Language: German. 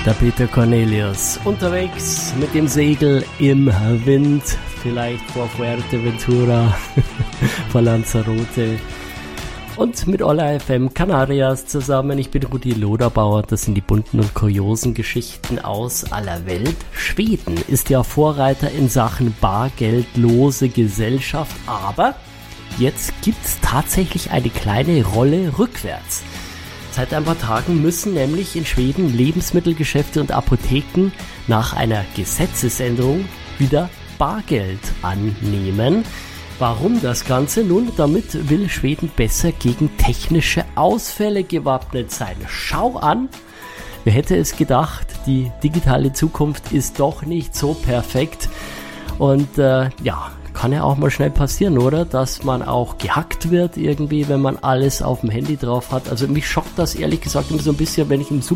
Der Peter Cornelius unterwegs mit dem Segel im Wind, vielleicht vor Fuerteventura, vor Lanzarote und mit Olla FM Canarias zusammen. Ich bin Rudi Loderbauer, das sind die bunten und kuriosen Geschichten aus aller Welt. Schweden ist ja Vorreiter in Sachen bargeldlose Gesellschaft, aber jetzt gibt's tatsächlich eine kleine Rolle rückwärts. Seit ein paar Tagen müssen nämlich in Schweden Lebensmittelgeschäfte und Apotheken nach einer Gesetzesänderung wieder Bargeld annehmen. Warum das Ganze? Nun, damit will Schweden besser gegen technische Ausfälle gewappnet sein. Schau an, wer hätte es gedacht, die digitale Zukunft ist doch nicht so perfekt. Und kann ja auch mal schnell passieren, oder? Dass man auch gehackt wird irgendwie, wenn man alles auf dem Handy drauf hat. Also mich schockt das ehrlich gesagt immer so ein bisschen, wenn ich im